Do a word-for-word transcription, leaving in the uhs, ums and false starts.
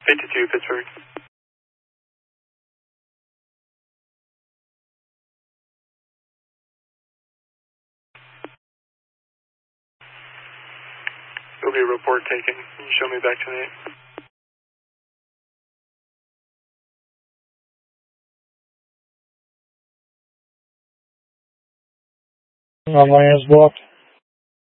fifty-two, Pittsburgh. There'll be a report taken. Can you show me back tonight? My hands blocked.